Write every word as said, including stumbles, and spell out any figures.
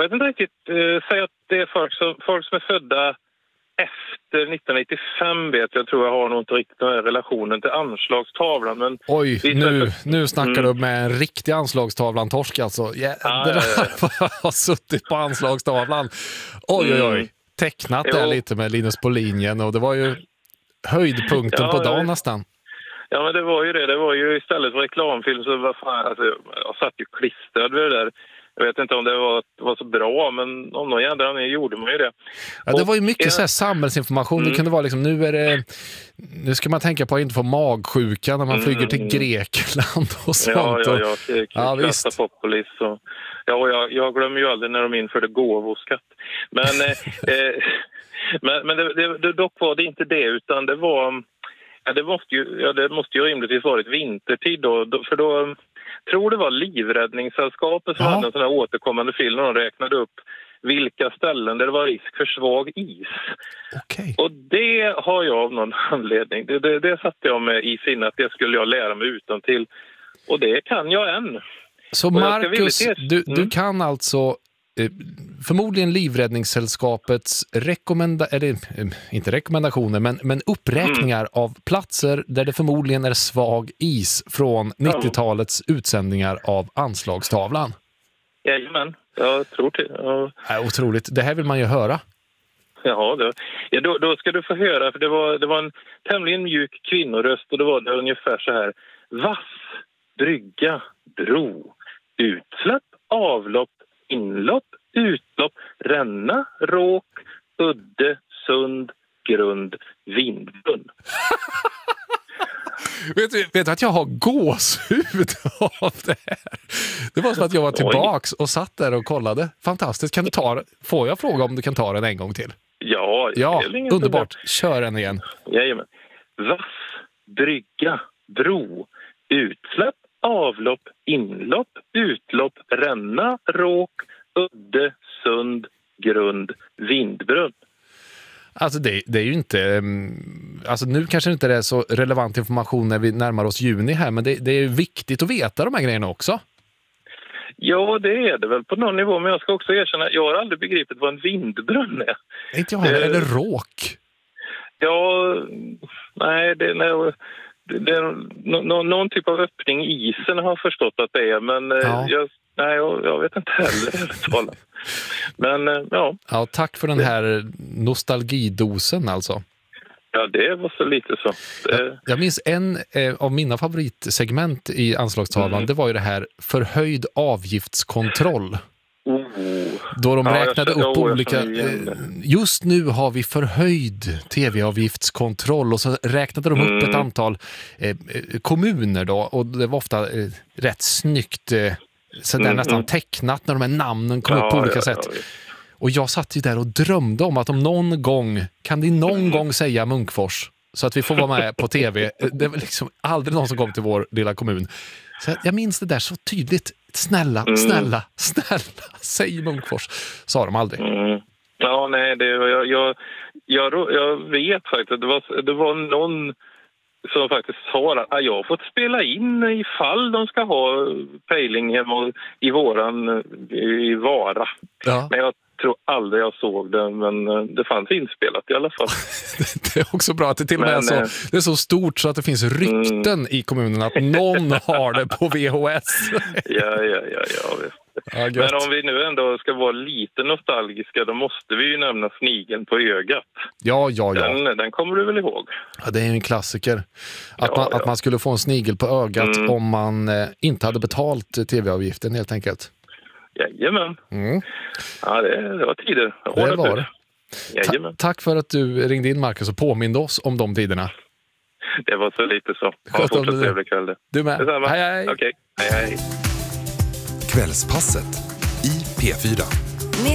jag vet inte riktigt, eh, säg att det är folk som, folk som är födda efter nittonhundranittiofem vet jag, tror jag har nog inte riktigt den här relationen till anslagstavlan. Men oj, nu, för... nu snackar mm. du med en riktig anslagstavlan torsk alltså. Ja, ah, det där ja, ja. har suttit på anslagstavlan. Oj, oj, oj. Mm. Tecknat jo. där lite med Linus på linjen och det var ju höjdpunkten ja, på dagen ja. nästan. Ja, men det var ju det. Det var ju istället för reklamfilm så var fan, alltså, jag satt ju klistrad vid det där. Jag vet inte om det var, var så bra, men om någon jädra anledning gjorde man ju det. Ja, det var ju och, mycket ja. så här samhällsinformation. Mm. Det kunde vara liksom, nu är det, nu ska man tänka på att inte få magsjuka när man mm. flyger till Grekland och sånt. Ja, ja, ja. ja, ja visst. Populis och, ja, och jag, jag glömmer ju aldrig när de införde gåvoskatt. Men, eh, men, men det, det, det, dock var det inte det, utan det var... Ja, det måste ju, ja, det måste ju rimligtvis varit vintertid då, då, för då tror det var Livräddningssällskapet som ja. hade en sån här återkommande film och de räknade upp vilka ställen där det var risk för svag is. Okay. Och det har jag av någon anledning, det, det, det satte jag med i sinne att det skulle jag lära mig utan till. Och det kan jag än. Så Marcus, du, du kan alltså förmodligen Livräddningssällskapets rekommenda eller inte rekommendationer men men uppräkningar mm. av platser där det förmodligen är svag is från nittiotalets utsändningar av anslagstavlan. Jajamän, jag tror det. Ja. Ja, otroligt. Det här vill man ju höra. Ja, det, ja då, då ska du få höra, för det var, det var en tämligen mjuk kvinnoröst och det var det ungefär så här: vass, brygga, bro, utsläpp, avlopp, inlopp, utlopp, ränna, råk, udde, sund, grund, vindbrunn. vet, du, vet du att jag har gåshud av det här? Det var som att jag var tillbaks och satt där och kollade. Fantastiskt. Kan du ta, får jag fråga om du kan ta den en gång till? Ja, ja underbart. Kör den igen. Jajamän. Vass, brygga, bro, utsläpp, avlopp, inlopp, utlopp, ränna, råk, udde, sund, grund, vindbrunn. Alltså det, det är ju inte, alltså nu kanske det inte är så relevant information när vi närmar oss juni här, men det, det är viktigt att veta de här grejerna också. Ja, det är det väl på någon nivå, men jag ska också erkänna, jag har aldrig begripit vad en vindbrunn är. Inte jag heller, eller råk? Ja, nej, det är... Det är någon, någon typ av öppning i isen har jag förstått att det är, men ja. jag, nej, jag, jag vet inte heller. Men ja. Ja, tack för den här nostalgidosen alltså. Ja, det var så lite så. Jag, jag minns en eh, av mina favoritsegment i anslagstavlan, mm. det var ju det här förhöjd avgiftskontroll. Oh. Då de ja, räknade upp oh, olika... Just nu har vi förhöjd tv-avgiftskontroll och så räknade de mm. upp ett antal eh, kommuner då, och det var ofta eh, rätt snyggt eh, så där mm. nästan tecknat när de här namnen kom ja, upp på olika ja, sätt. Ja, och jag satt ju där och drömde om att om någon gång, kan de någon mm. gång säga Munkfors så att vi får vara med på tv. Det var liksom aldrig någon som kom till vår lilla kommun. Så jag minns det där så tydligt. Snälla, mm. snälla, snälla, säg Munkfors. Sa de aldrig. Mm. Ja, nej, det, jag, jag, jag, jag vet faktiskt att det var, det var någon som faktiskt sa att jag har fått spela in ifall de ska ha pejling hemma i våran i Vara. Ja. Men jag tror aldrig jag såg det, men det fanns inspelat i alla fall. Det är också bra att det till och med är så, det är så stort så att det finns rykten mm. i kommunen att någon har det på V H S. Ja, ja, ja, ja, visst. Ja, men om vi nu ändå ska vara lite nostalgiska, då måste vi ju nämna Snigeln på ögat. Ja, ja, ja. Den, den kommer du väl ihåg? Ja, det är en klassiker. Att, ja, man, ja. att man skulle få en snigel på ögat mm. om man eh, inte hade betalt tv-avgiften helt enkelt. Jajamän. Mm. Ja, det, det var tider. Det var det. Ta- tack för att du ringde in, Marcus, och påminde oss om de tiderna. Det var så lite så. Ha fortsatt trevlig kväll. Du med. Detsamma. Hej, hej. Okej. Hej, hej. Kvällspasset i P fyra.